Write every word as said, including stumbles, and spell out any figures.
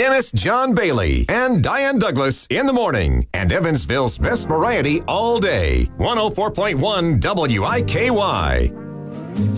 Dennis John Bailey and Diane Douglas in the morning, and Evansville's best variety all day. one oh four point one W I K Y.